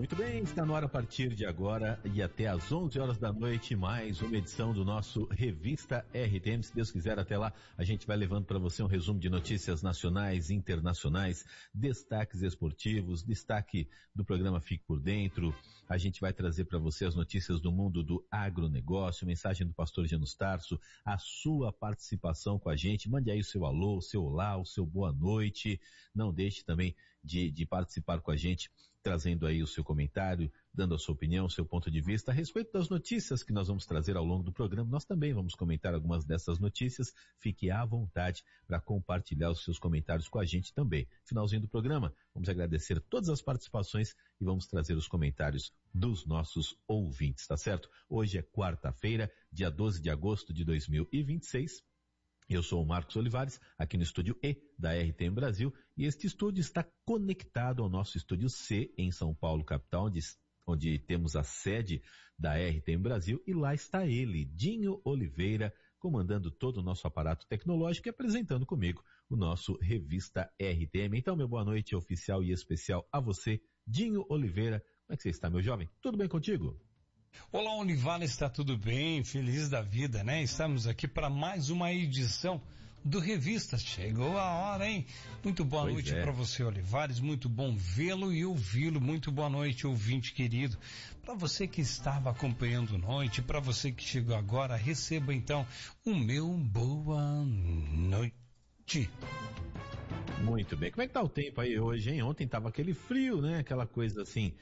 Muito bem, está no ar a partir de agora e até às 11 horas da noite, mais uma edição do nosso Revista RTM. Se Deus quiser, até lá a gente vai levando para você um resumo de notícias nacionais, internacionais, destaques esportivos, destaque do programa Fique por Dentro. A gente vai trazer para você as notícias do mundo do agronegócio, mensagem do pastor Janus Tarso, a sua participação com a gente. Mande aí o seu alô, o seu olá, o seu boa noite. Não deixe também de participar com a gente, trazendo aí o seu comentário, dando a sua opinião, o seu ponto de vista a respeito das notícias que nós vamos trazer ao longo do programa. Nós também vamos comentar algumas dessas notícias. Fique à vontade para compartilhar os seus comentários com a gente também. Finalzinho do programa, vamos agradecer todas as participações e vamos trazer os comentários dos nossos ouvintes, tá certo? Hoje é quarta-feira, dia 12 de agosto de 2026. Eu sou o Marcos Olivares, aqui no estúdio E da RTM Brasil, e este estúdio está conectado ao nosso estúdio C em São Paulo, capital, onde temos a sede da RTM Brasil, e lá está ele, Dinho Oliveira, comandando todo o nosso aparato tecnológico e apresentando comigo o nosso Revista RTM. Então, meu boa noite oficial e especial a você, Dinho Oliveira. Como é que você está, meu jovem? Tudo bem contigo? Olá, Olivares, está tudo bem? Feliz da vida, né? Estamos aqui para mais uma edição do Revista. Chegou a hora, hein? Muito boa noite para você, Olivares. Muito bom vê-lo e ouvi-lo. Muito boa noite, ouvinte querido. Para você que estava acompanhando noite, para você que chegou agora, receba então o meu boa noite. Muito bem. Como é que tá o tempo aí hoje, hein? Ontem tava aquele frio, né? Aquela coisa assim,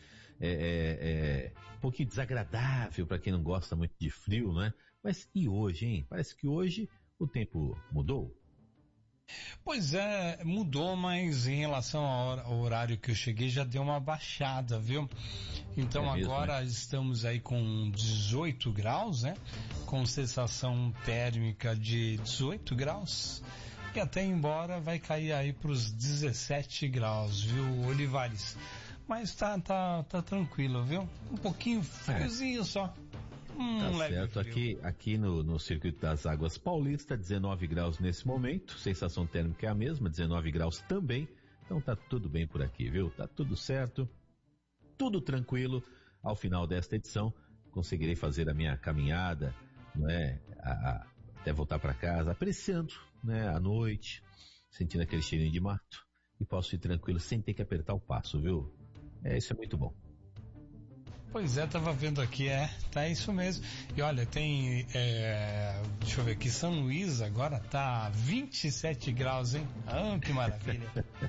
um pouquinho desagradável para quem não gosta muito de frio, né? Mas e hoje, hein? Parece que hoje o tempo mudou. Pois é, mudou, mas em relação ao horário que eu cheguei já deu uma baixada, viu? Então agora estamos aí com 18 graus, né? Com sensação térmica de 18 graus. E até embora vai cair aí para os 17 graus, viu, Olivares? Mas tá tranquilo, viu? Um pouquinho friozinho só. Tá certo, aqui no Circuito das Águas Paulista, 19 graus nesse momento, sensação térmica é a mesma, 19 graus também, então tá tudo bem por aqui, viu? Tá tudo certo, tudo tranquilo. Ao final desta edição, conseguirei fazer a minha caminhada, não é? Até voltar para casa, apreciando, né, a noite, sentindo aquele cheirinho de mato, e posso ir tranquilo sem ter que apertar o passo, viu? Isso é muito bom. Pois é, tava vendo aqui, tá isso mesmo. E olha, tem, deixa eu ver aqui, São Luís agora tá 27 graus, hein? Ah, que maravilha.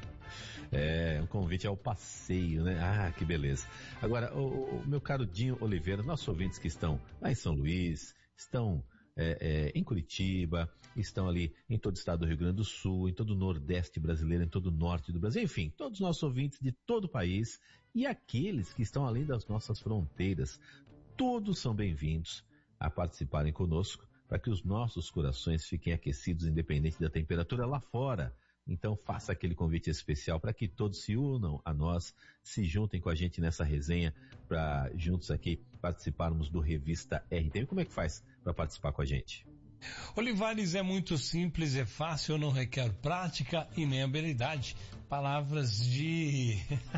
Um convite ao passeio, né? Ah, que beleza. Agora, o meu caro Dinho Oliveira, nossos ouvintes que estão lá em São Luís, estão em Curitiba, estão ali em todo o estado do Rio Grande do Sul, em todo o Nordeste brasileiro, em todo o Norte do Brasil, enfim, todos os nossos ouvintes de todo o país e aqueles que estão além das nossas fronteiras, todos são bem-vindos a participarem conosco para que os nossos corações fiquem aquecidos independente da temperatura lá fora. Então faça aquele convite especial para que todos se unam a nós, se juntem com a gente nessa resenha para juntos aqui participarmos do Revista RTM. Como é que faz para participar com a gente? Olivares, é muito simples, é fácil, não requer prática e nem habilidade. Palavras de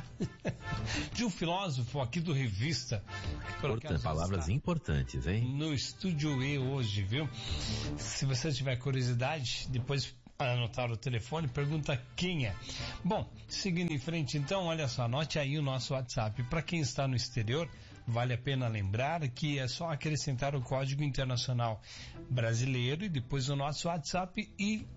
um filósofo aqui do Revista. Palavras importantes, hein? No estúdio E hoje, viu? Se você tiver curiosidade, depois anotar o telefone, pergunta quem é. Bom, seguindo em frente então, olha só, anote aí o nosso WhatsApp. Para quem está no exterior, vale a pena lembrar que é só acrescentar o código internacional brasileiro e depois o nosso WhatsApp e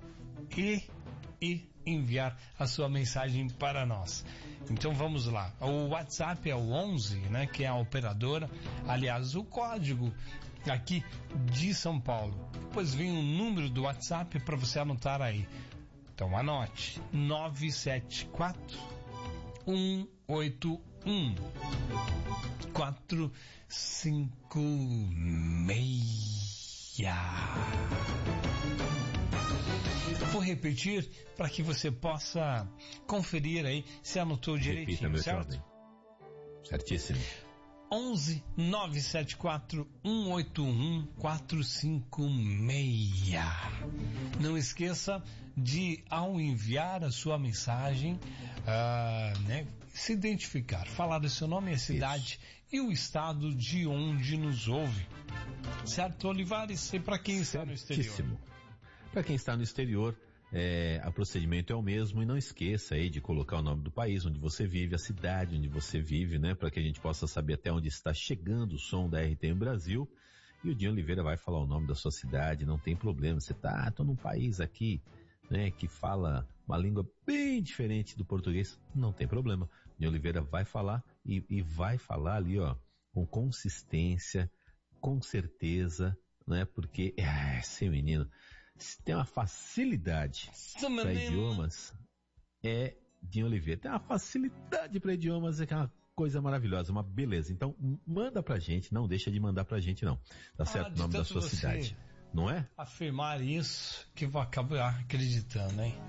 enviar a sua mensagem para nós. Então vamos lá. O WhatsApp é o 11, né, que é a operadora. Aliás, o código aqui de São Paulo. Depois vem o número do WhatsApp para você anotar aí. Então anote: 974 181 456. Vou repetir para que você possa conferir aí se anotou direitinho. Repita, certo? Jovem. Certíssimo. 11 974 181 456. Não esqueça de, ao enviar a sua mensagem, se identificar, falar do seu nome, a cidade e o estado de onde nos ouve. Certo, Olivares? E para quem está no exterior? Para quem está no exterior, o procedimento é o mesmo, e não esqueça aí de colocar o nome do país onde você vive, a cidade onde você vive, né? Para que a gente possa saber até onde está chegando o som da RTM Brasil. E o Dinho Oliveira vai falar o nome da sua cidade, não tem problema. Você tô num país aqui, né, que fala uma língua bem diferente do português, não tem problema. O Dinho Oliveira vai falar e vai falar ali, ó, com consistência, com certeza, né? Porque, esse menino, se tem uma facilidade para idiomas, Dinho Oliveira. Tem uma facilidade para idiomas, que é uma coisa maravilhosa, uma beleza. Então, manda pra gente, não deixa de mandar pra gente, não. Tá certo? O nome da sua cidade. Não é? Afirmar isso que vou acabar acreditando, hein?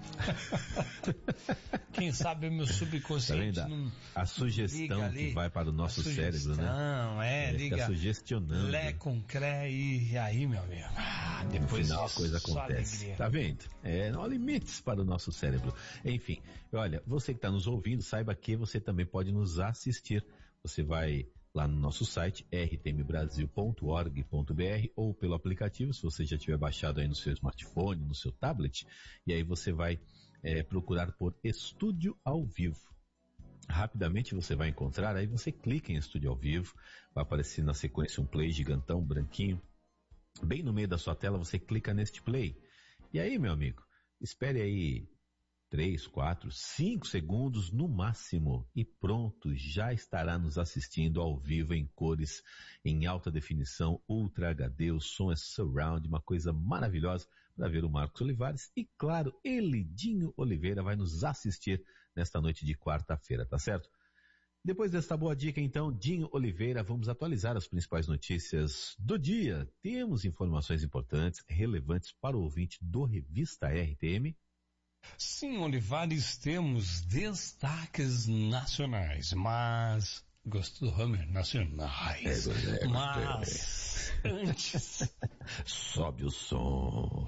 Quem sabe o meu subconsciente tá não a sugestão que vai para o nosso cérebro, né? Não, liga. Fica sugestionando. Lé com cré e aí, meu amigo. Depois no final a coisa acontece. Tá vendo? Não há limites para o nosso cérebro. Enfim, olha, você que está nos ouvindo, saiba que você também pode nos assistir. Você vai lá no nosso site, rtmbrasil.org.br, ou pelo aplicativo, se você já tiver baixado aí no seu smartphone, no seu tablet, e aí você vai procurar por Estúdio ao Vivo. Rapidamente você vai encontrar, aí você clica em Estúdio ao Vivo, vai aparecer na sequência um play gigantão, branquinho, bem no meio da sua tela você clica neste play, e aí, meu amigo, espere aí 3, 4, 5 segundos no máximo e pronto, já estará nos assistindo ao vivo em cores, em alta definição, Ultra HD, o som é surround, uma coisa maravilhosa para ver o Marcos Olivares e claro, ele, Dinho Oliveira, vai nos assistir nesta noite de quarta-feira, tá certo? Depois desta boa dica então, Dinho Oliveira, vamos atualizar as principais notícias do dia. Temos informações importantes, relevantes para o ouvinte do Revista RTM. Sim, Olivares, temos destaques nacionais, mas... Gostou do Hammer? Nacionais. Mas... Antes... Sobe o som.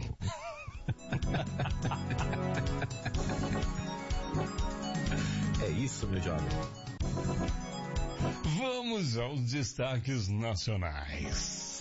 É isso, meu jovem. Vamos aos destaques nacionais.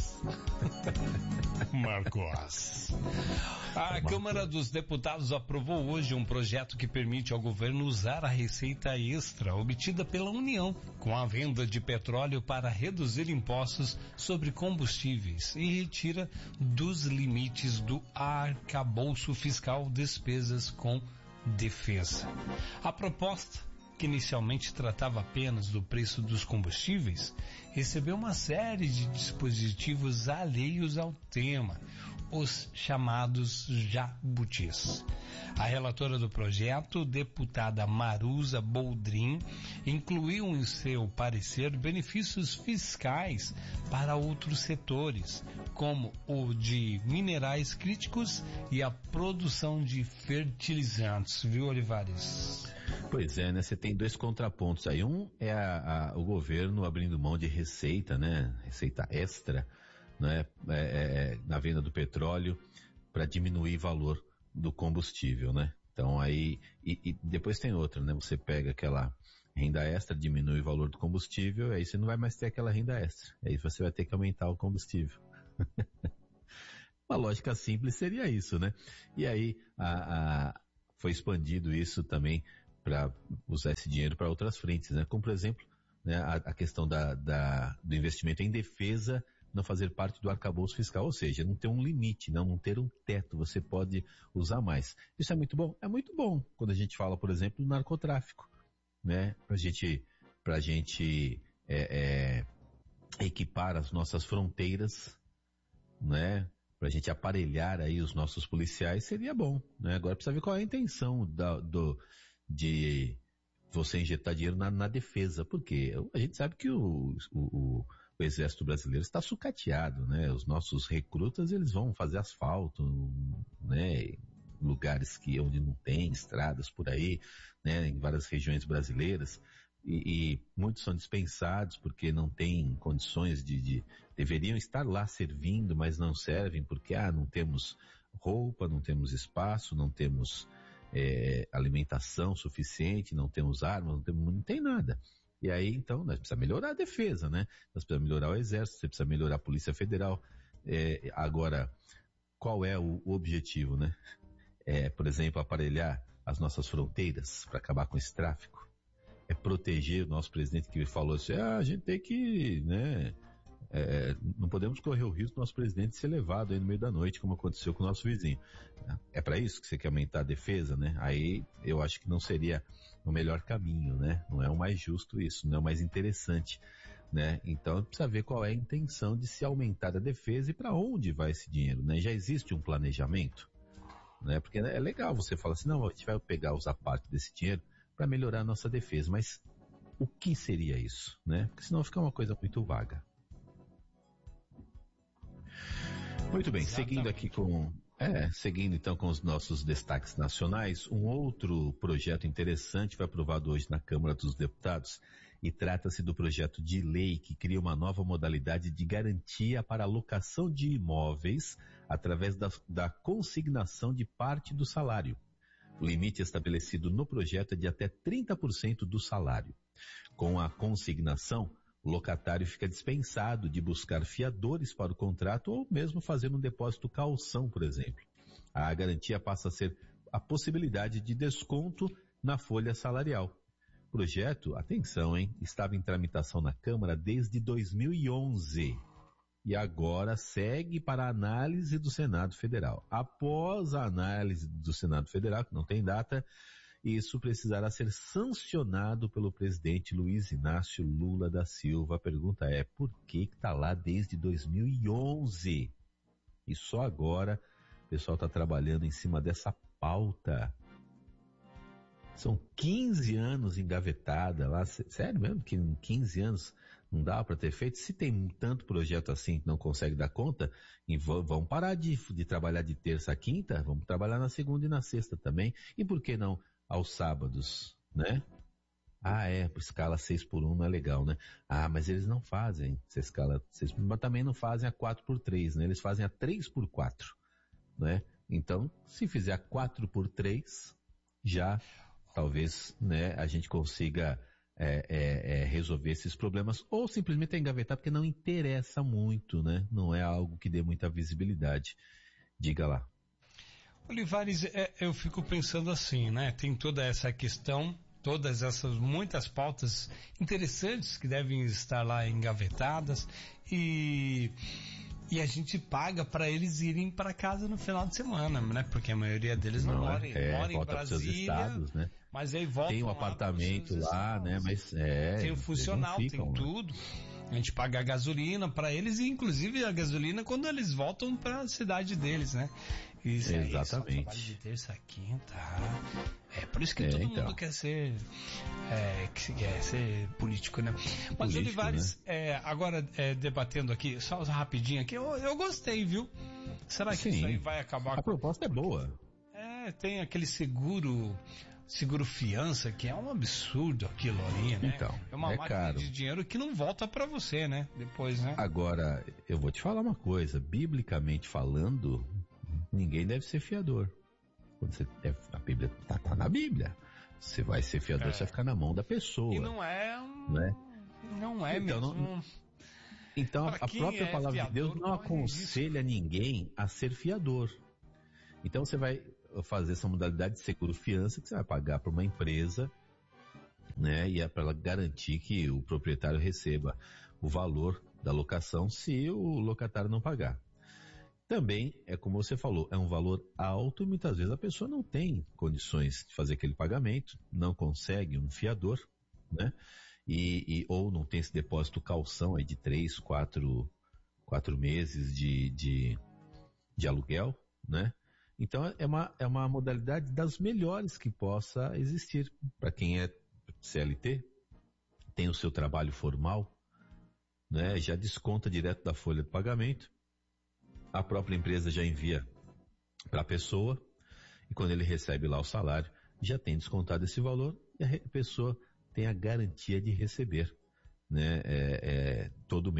Marcos. A Câmara dos Deputados aprovou hoje um projeto que permite ao governo usar a receita extra obtida pela União com a venda de petróleo para reduzir impostos sobre combustíveis e retira dos limites do arcabouço fiscal despesas com defesa. A proposta, que inicialmente tratava apenas do preço dos combustíveis, recebeu uma série de dispositivos alheios ao tema, os chamados jabutis. A relatora do projeto, deputada Maruza Boldrin, incluiu em seu parecer benefícios fiscais para outros setores, como o de minerais críticos e a produção de fertilizantes, viu, Olivares? Pois é, né? Você tem dois contrapontos aí. Um é o governo abrindo mão de receita, né? Receita extra, né? Na venda do petróleo para diminuir o valor do combustível, né? Então aí, e depois tem outra, né? Você pega aquela renda extra, diminui o valor do combustível, aí você não vai mais ter aquela renda extra. Aí você vai ter que aumentar o combustível. Uma lógica simples seria isso, né? E aí foi expandido isso também para usar esse dinheiro para outras frentes, né? Como, por exemplo, né, a questão do investimento em defesa não fazer parte do arcabouço fiscal, ou seja, não ter um limite, não ter um teto, você pode usar mais. Isso é muito bom? É muito bom quando a gente fala, por exemplo, do narcotráfico, né? Pra gente equipar as nossas fronteiras, né? Pra gente aparelhar aí os nossos policiais, seria bom, né? Agora precisa ver qual é a intenção de você injetar dinheiro na defesa, porque a gente sabe que o exército brasileiro está sucateado, né? Os nossos recrutas, eles vão fazer asfalto, né? Em lugares onde não tem estradas por aí, né? Em várias regiões brasileiras, e muitos são dispensados porque não têm condições deveriam estar lá servindo, mas não servem porque não temos roupa, não temos espaço, não temos alimentação suficiente, não temos armas, não tem nada. E aí, então, nós precisamos melhorar a defesa, né? Nós precisamos melhorar o Exército, você precisa melhorar a Polícia Federal. Agora, qual é o objetivo, né? Por exemplo, aparelhar as nossas fronteiras para acabar com esse tráfico. É proteger o nosso presidente que falou assim, a gente tem que, né? Não podemos correr o risco do nosso presidente ser levado aí no meio da noite, como aconteceu com o nosso vizinho. É para isso que você quer aumentar a defesa, né? Aí eu acho que não seria o melhor caminho, né? Não é o mais justo isso, não é o mais interessante, né? Então precisa ver qual é a intenção de se aumentar a defesa e para onde vai esse dinheiro, né? Já existe um planejamento, né? Porque é legal você falar assim, não, a gente vai pegar, usar parte desse dinheiro para melhorar a nossa defesa, mas o que seria isso, né? Porque senão fica uma coisa muito vaga. Muito bem, seguindo então com os nossos destaques nacionais, um outro projeto interessante foi aprovado hoje na Câmara dos Deputados e trata-se do projeto de lei que cria uma nova modalidade de garantia para a locação de imóveis através da consignação de parte do salário. O limite estabelecido no projeto é de até 30% do salário. Com a consignação, o locatário fica dispensado de buscar fiadores para o contrato ou mesmo fazer um depósito calção, por exemplo. A garantia passa a ser a possibilidade de desconto na folha salarial. O projeto, atenção, estava em tramitação na Câmara desde 2011 e agora segue para a análise do Senado Federal. Após a análise do Senado Federal, que não tem data, isso precisará ser sancionado pelo presidente Luiz Inácio Lula da Silva. A pergunta é, por que está lá desde 2011? E só agora o pessoal está trabalhando em cima dessa pauta. São 15 anos engavetada lá. Sério mesmo que em 15 anos não dá para ter feito? Se tem tanto projeto assim que não consegue dar conta, vamos parar de trabalhar de terça a quinta, vamos trabalhar na segunda e na sexta também. E por que não aos sábados, né? Por escala 6x1 não é legal, né? Mas eles não fazem essa escala 6x1, mas também não fazem a 4x3, né? Eles fazem a 3x4, né? Então, se fizer a 4x3, já talvez, né, a gente consiga resolver esses problemas, ou simplesmente engavetar porque não interessa muito, né? Não é algo que dê muita visibilidade. Diga lá. Olivares, eu fico pensando assim, né? Tem toda essa questão, todas essas muitas pautas interessantes que devem estar lá engavetadas e a gente paga para eles irem para casa no final de semana, né? Porque a maioria deles não mora em Brasília, estados, né? Mas aí volta. Tem um apartamento lá, né? Mas tem o funcional, tem tudo. A gente paga a gasolina para eles e inclusive a gasolina quando eles voltam para a cidade deles, né? Isso aí, exatamente. Trabalho de terça a quinta. É por isso que todo mundo quer ser político, né? Mas Olivares, né? Agora debatendo aqui, só rapidinho aqui, eu gostei, viu? Será que isso aí vai acabar? A proposta é boa. Tem aquele seguro fiança, que é um absurdo aquilo ali, né? Então, é uma máquina caro. De dinheiro que não volta para você, né? Depois, né? Agora, eu vou te falar uma coisa, biblicamente falando, ninguém deve ser fiador. A Bíblia tá na Bíblia. Você vai ser fiador, você vai ficar na mão da pessoa. E não é né? Não é então, mesmo. Então, a própria palavra de Deus não aconselha ninguém a ser fiador. Então, você vai fazer essa modalidade de seguro-fiança que você vai pagar para uma empresa, né? E é para ela garantir que o proprietário receba o valor da locação se o locatário não pagar. Também, como você falou, é um valor alto e muitas vezes a pessoa não tem condições de fazer aquele pagamento, não consegue um fiador, né? Ou não tem esse depósito calção aí de 3, 4 meses de aluguel, né? Então é uma modalidade das melhores que possa existir para quem é CLT, tem o seu trabalho formal, né? Já desconta direto da folha de pagamento, a própria empresa já envia para a pessoa e quando ele recebe lá o salário, já tem descontado esse valor e a pessoa tem a garantia de receber, né? Todo mês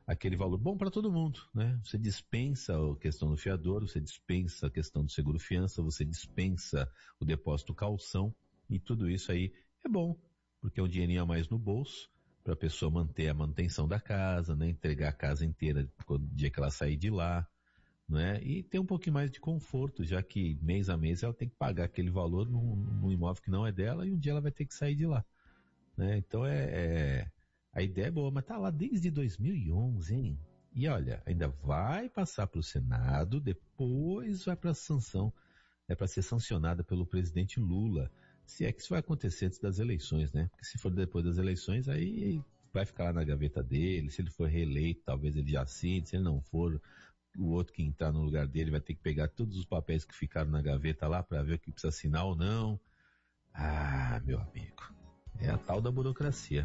aquele valor bom para todo mundo, né? Você dispensa a questão do fiador, você dispensa a questão do seguro-fiança, você dispensa o depósito calção, e tudo isso aí é bom, porque é um dinheirinho a mais no bolso, para a pessoa manter a manutenção da casa, né? Entregar a casa inteira no dia que ela sair de lá, né? E ter um pouquinho mais de conforto, já que mês a mês ela tem que pagar aquele valor num imóvel que não é dela, e um dia ela vai ter que sair de lá, né? Então a ideia é boa, mas tá lá desde 2011, hein? E olha, ainda vai passar para o Senado, depois vai para a sanção, para ser sancionada pelo presidente Lula. Se é que isso vai acontecer antes das eleições, né? Porque se for depois das eleições, aí vai ficar lá na gaveta dele. Se ele for reeleito, talvez ele já assine. Se ele não for, o outro que entrar no lugar dele vai ter que pegar todos os papéis que ficaram na gaveta lá para ver o que precisa assinar ou não. Ah, meu amigo, é a tal da burocracia.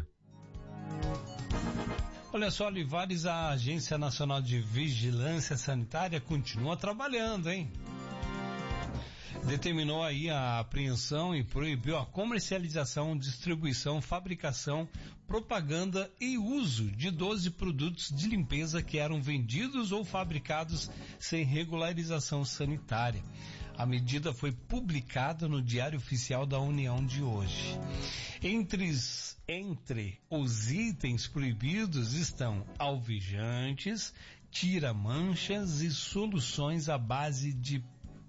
Olha só, Olivares, a Agência Nacional de Vigilância Sanitária continua trabalhando, hein? Determinou aí a apreensão e proibiu a comercialização, distribuição, fabricação, propaganda e uso de 12 produtos de limpeza que eram vendidos ou fabricados sem regularização sanitária. A medida foi publicada no Diário Oficial da União de hoje. Entre os itens proibidos estão alvejantes, tira-manchas e soluções à base de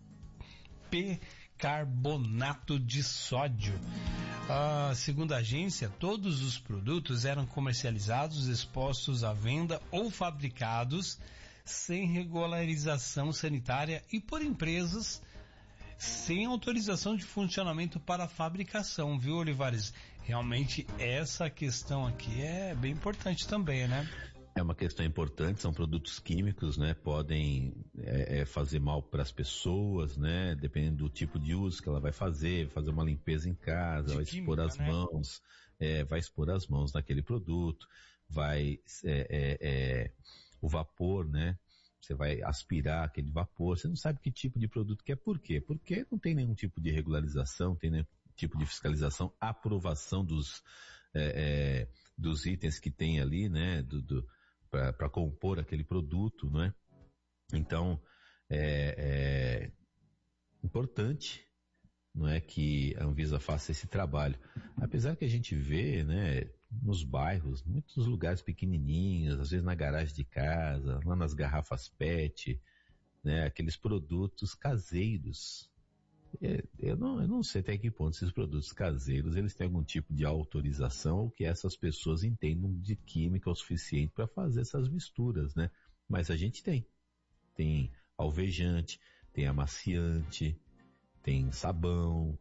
percarbonato de sódio. Segundo a agência, todos os produtos eram comercializados, expostos à venda ou fabricados sem regularização sanitária e por empresas sem autorização de funcionamento para a fabricação, viu, Olivares? Realmente essa questão aqui é bem importante também, né? É uma questão importante, são produtos químicos, né? Podem fazer mal para as pessoas, né? Dependendo do tipo de uso que ela vai fazer uma limpeza em casa, vai expor as mãos, vai expor as mãos naquele produto, o vapor, né? Você vai aspirar aquele vapor, você não sabe que tipo de produto que é. Por quê? Porque não tem nenhum tipo de regularização, tem nenhum tipo de fiscalização, aprovação dos itens que tem ali, né? Para compor aquele produto, não é? Então, é importante, não é, que a Anvisa faça esse trabalho. Apesar que a gente vê, né, nos bairros, muitos lugares pequenininhos, às vezes na garagem de casa, lá nas garrafas PET, né, aqueles produtos caseiros. Eu não sei até que ponto esses produtos caseiros eles têm algum tipo de autorização ou que essas pessoas entendam de química o suficiente para fazer essas misturas, né? Mas a gente tem alvejante, tem amaciante, tem sabão,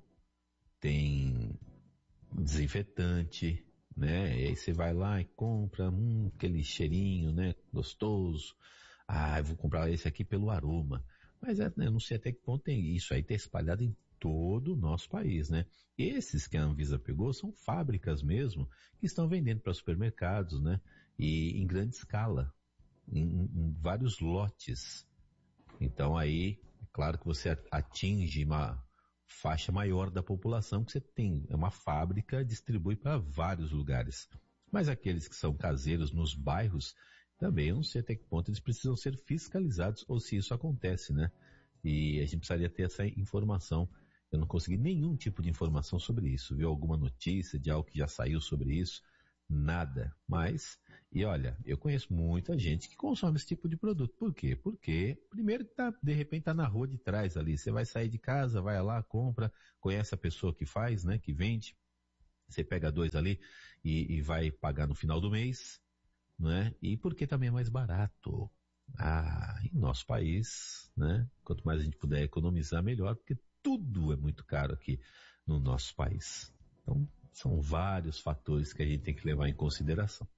tem desinfetante, né? E aí você vai lá e compra aquele cheirinho, né? Gostoso. Eu vou comprar esse aqui pelo aroma. Mas eu não sei até que ponto tem isso aí, tá espalhado em todo o nosso país, né? Esses que a Anvisa pegou são fábricas mesmo, que estão vendendo para supermercados, né? E em grande escala, em vários lotes. Então aí, é claro que você atinge uma faixa maior da população, que você tem uma fábrica, distribui para vários lugares. Mas aqueles que são caseiros nos bairros, também eu não sei até que ponto eles precisam ser fiscalizados ou se isso acontece, né? E a gente precisaria ter essa informação. Eu não consegui nenhum tipo de informação sobre isso. Viu alguma notícia de algo que já saiu sobre isso? Nada. Mas, e olha, eu conheço muita gente que consome esse tipo de produto. Por quê? Porque, primeiro que de repente tá na rua de trás ali. Você vai sair de casa, vai lá, compra, conhece a pessoa que faz, né? Que vende. Você pega 2 ali e vai pagar no final do mês. Né? E porque também é mais barato. Em nosso país, né? Quanto mais a gente puder economizar, melhor, porque tudo é muito caro aqui no nosso país. Então, são vários fatores que a gente tem que levar em consideração.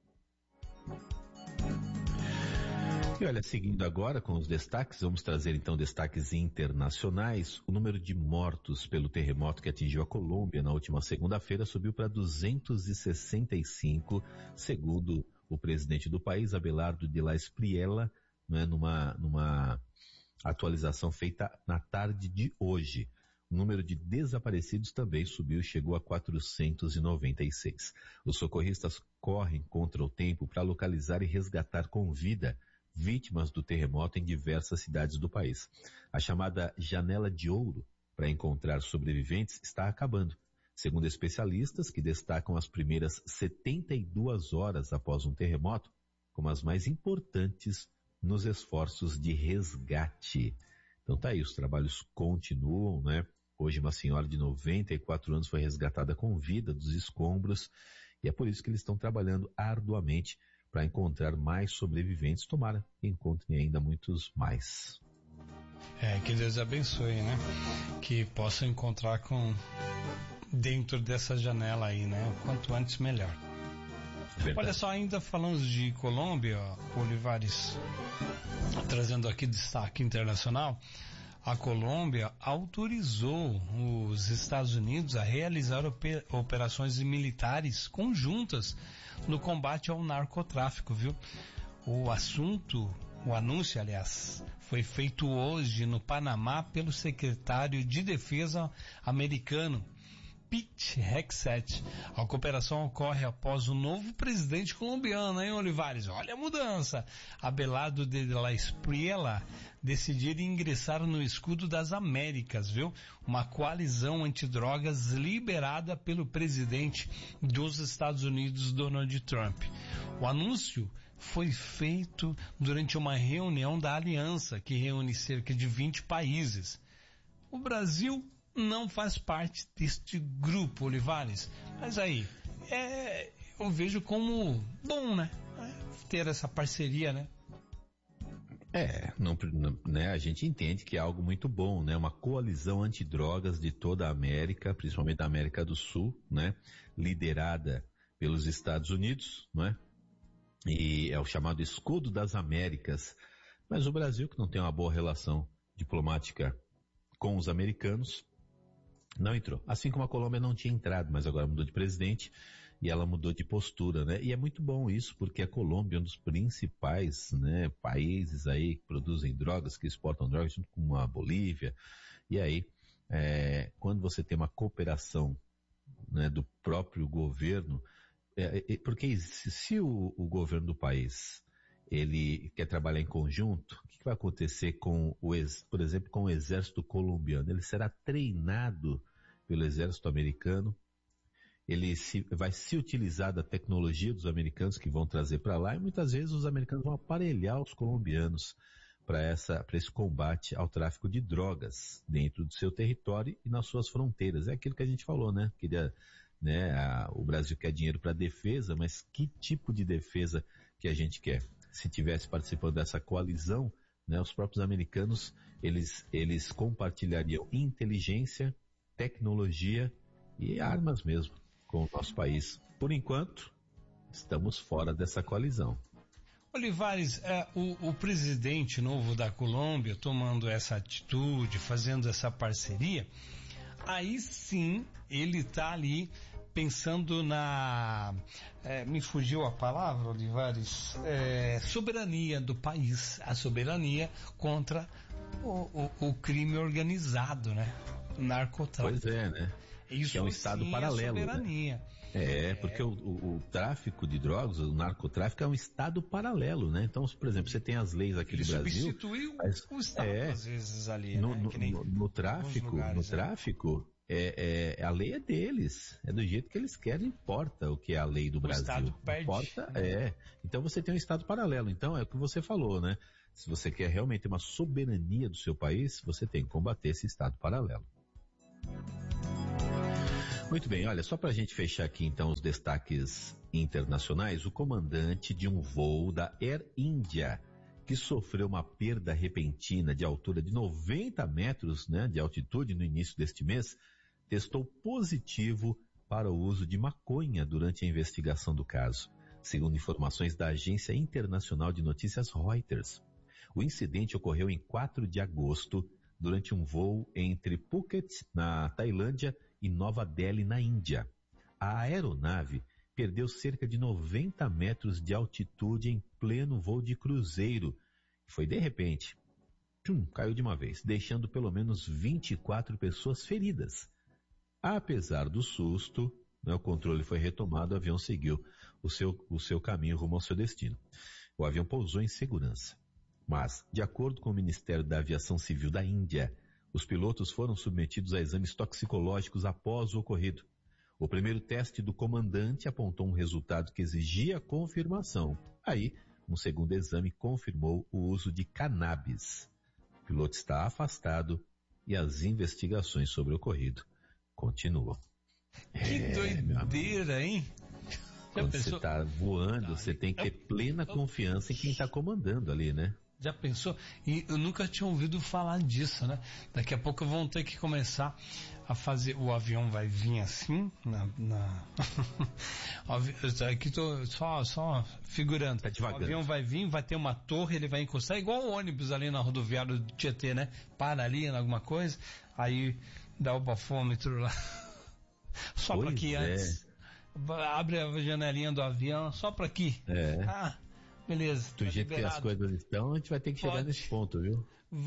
E olha, seguindo agora com os destaques, vamos trazer então destaques internacionais. O número de mortos pelo terremoto que atingiu a Colômbia na última segunda-feira subiu para 265, segundo o presidente do país, Abelardo de la Espriella, né, numa atualização feita na tarde de hoje. O número de desaparecidos também subiu e chegou a 496. Os socorristas correm contra o tempo para localizar e resgatar com vida vítimas do terremoto em diversas cidades do país. A chamada janela de ouro para encontrar sobreviventes está acabando, segundo especialistas que destacam as primeiras 72 horas após um terremoto como as mais importantes nos esforços de resgate. Então tá aí, os trabalhos continuam, né? Hoje uma senhora de 94 anos foi resgatada com vida dos escombros e é por isso que eles estão trabalhando arduamente para encontrar mais sobreviventes. Tomara que encontrem ainda muitos mais. Que Deus abençoe, né? Que possam encontrar dentro dessa janela aí, né? Quanto antes melhor. Verdade. Olha só, ainda falando de Colômbia, Olivares, trazendo aqui destaque internacional, a Colômbia autorizou os Estados Unidos a realizar operações militares conjuntas no combate ao narcotráfico, viu? O anúncio, aliás, foi feito hoje no Panamá pelo secretário de Defesa americano, Pete Hegseth. A cooperação ocorre após o novo presidente colombiano, hein, Olivares? Olha a mudança. Abelardo de la Espriella decidir ingressar no Escudo das Américas, viu? Uma coalizão antidrogas liderada pelo presidente dos Estados Unidos, Donald Trump. O anúncio foi feito durante uma reunião da aliança, que reúne cerca de 20 países. O Brasil não faz parte deste grupo, Olivares, mas aí, eu vejo como bom, né? Ter essa parceria, né? A gente entende que é algo muito bom, né? Uma coalizão antidrogas de toda a América, principalmente da América do Sul, né? Liderada pelos Estados Unidos, né? E é o chamado Escudo das Américas. Mas o Brasil, que não tem uma boa relação diplomática com os americanos, não entrou. Assim como a Colômbia não tinha entrado, mas agora mudou de presidente e ela mudou de postura, né? E é muito bom isso, porque a Colômbia é um dos principais, né, países aí que produzem drogas, que exportam drogas, junto com a Bolívia. E aí, quando você tem uma cooperação, né, do próprio governo, porque se o governo do país ele quer trabalhar em conjunto, o que vai acontecer por exemplo, com o exército colombiano? Ele será treinado pelo exército americano, vai se utilizar da tecnologia dos americanos que vão trazer para lá, e muitas vezes os americanos vão aparelhar os colombianos para esse combate ao tráfico de drogas dentro do seu território e nas suas fronteiras. É aquilo que a gente falou, né? O Brasil quer dinheiro para defesa, mas que tipo de defesa que a gente quer? Se tivesse participando dessa coalizão, né, os próprios americanos, eles compartilhariam inteligência, tecnologia e armas mesmo com o nosso país. Por enquanto, estamos fora dessa coalizão. Olivares, o presidente novo da Colômbia tomando essa atitude, fazendo essa parceria, aí sim ele está ali pensando me fugiu a palavra, Olivares, soberania do país, a soberania contra o crime organizado, né? O narcotráfico. Pois é, né? Isso que é um estado sim, paralelo. É soberania. Né? Porque o tráfico de drogas, o narcotráfico é um estado paralelo, né? Então, por exemplo, você tem as leis aqui do Brasil. Substituiu o estado às vezes ali, no tráfico, a lei é deles, é do jeito que eles querem, importa o que é a lei do Brasil. O Estado perde. Importa, Então você tem um estado paralelo, então é o que você falou, né? Se você quer realmente ter uma soberania do seu país, você tem que combater esse estado paralelo. Muito bem, olha, só para a gente fechar aqui então os destaques internacionais, o comandante de um voo da Air India, que sofreu uma perda repentina de altura de 90 metros, né, de altitude no início deste mês, testou positivo para o uso de maconha durante a investigação do caso, segundo informações da Agência Internacional de Notícias Reuters. O incidente ocorreu em 4 de agosto, durante um voo entre Phuket, na Tailândia, e Nova Delhi, na Índia. A aeronave perdeu cerca de 90 metros de altitude em pleno voo de cruzeiro. Foi de repente. caiu de uma vez, deixando pelo menos 24 pessoas feridas. Apesar do susto, né, o controle foi retomado, o avião seguiu o seu caminho rumo ao seu destino. O avião pousou em segurança. Mas, de acordo com o Ministério da Aviação Civil da Índia, os pilotos foram submetidos a exames toxicológicos após o ocorrido. O primeiro teste do comandante apontou um resultado que exigia confirmação. Aí, um segundo exame confirmou o uso de cannabis. O piloto está afastado e as investigações sobre o ocorrido continuam. Que doideira, hein? Quando você está voando, você tem que ter plena confiança em quem está comandando ali, né? Já pensou? E eu nunca tinha ouvido falar disso, né? Daqui a pouco vão ter que começar a fazer, o avião vai vir assim, aqui tô só figurando. Tá o avião vai vir, vai ter uma torre, ele vai encostar, igual o ônibus ali na rodoviária do Tietê, né? Para ali em alguma coisa, aí dá o bafômetro lá. Sopra aqui antes. Abre a janelinha do avião, sopra aqui. Beleza. Do jeito que as coisas estão, a gente vai ter que chegar nesse ponto, viu?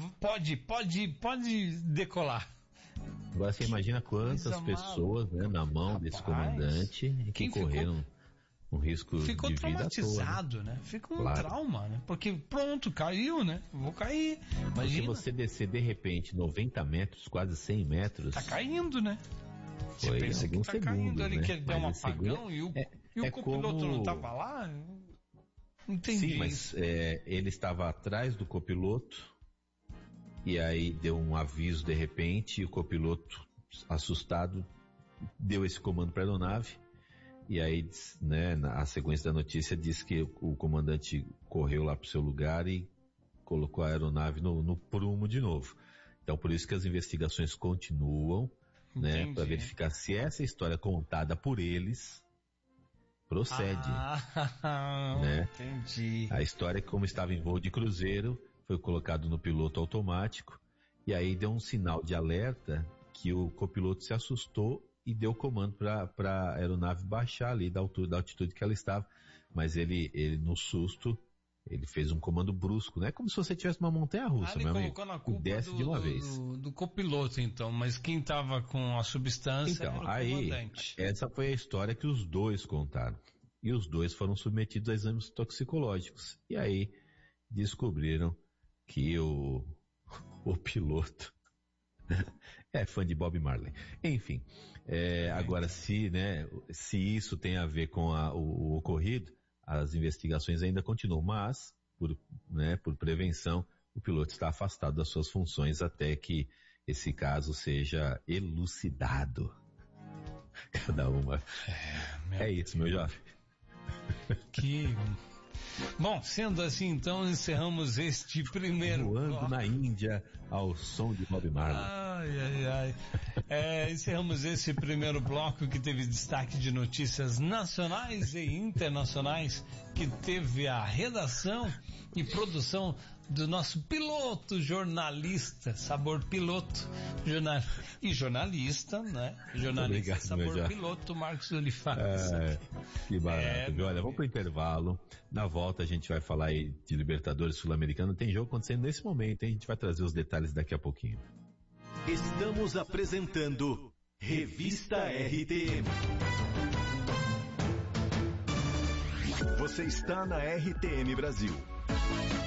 Pode decolar. Agora você imagina quantas pessoas, né, na mão desse comandante que correram um risco de vida à toa. Ficou traumatizado, né? Fica um trauma, né? Porque pronto, caiu, né? Vou cair. Imagina. Se você descer de repente 90 metros, quase 100 metros... Tá caindo, né? Você foi pensa que tá caindo ali, né? Que ele deu um apagão e o copiloto não tava lá? Entendi. Sim, mas ele estava atrás do copiloto e aí deu um aviso de repente e o copiloto, assustado, deu esse comando para a aeronave e aí, né, a sequência da notícia diz que o comandante correu lá para o seu lugar e colocou a aeronave no prumo de novo. Então, por isso que as investigações continuam, né, para verificar se essa história contada por eles procede. Né? Entendi. A história é que, como estava em voo de cruzeiro, foi colocado no piloto automático e aí deu um sinal de alerta que o copiloto se assustou e deu comando para a aeronave baixar ali da altitude que ela estava, mas ele no susto ele fez um comando brusco, né? Como se você tivesse uma montanha-russa, meu amigo. Colocou na culpa desce de uma vez. Do copiloto, então, mas quem estava com a substância então, era o aí, comandante. Essa foi a história que os dois contaram. E os dois foram submetidos a exames toxicológicos. E aí descobriram que o piloto é fã de Bob Marley. Enfim, agora se isso tem a ver com o ocorrido, as investigações ainda continuam, mas, por prevenção, o piloto está afastado das suas funções até que esse caso seja elucidado. Cada uma. Isso, meu jovem. Bom, sendo assim, então, encerramos este primeiro Voando bloco. na Índia ao som de Bob Marley. Encerramos esse primeiro bloco que teve destaque de notícias nacionais e internacionais, que teve a redação e produção do nosso piloto, jornalista, sabor piloto, jornalista, né? Jornalista, obrigado, sabor piloto, Marcos Olivares. Que barato. Olha, vamos pro intervalo. Na volta a gente vai falar aí de Libertadores Sul-Americano. Tem jogo acontecendo nesse momento, hein? A gente vai trazer os detalhes daqui a pouquinho. Estamos apresentando Revista RTM. Você está na RTM Brasil.